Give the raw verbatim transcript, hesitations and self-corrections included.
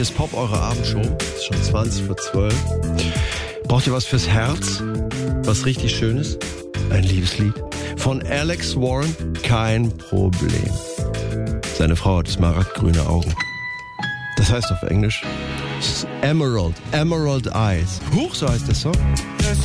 hier ist Pop, eure Abendshow. Es ist schon zwanzig vor zwölf. Braucht ihr was fürs Herz? Was richtig Schönes? Ein Liebeslied? Von Alex Warren? Kein Problem. Seine Frau hat smaragdgrüne Augen. Das heißt auf Englisch Emerald, Emerald Eyes. Huch, so heißt der Song.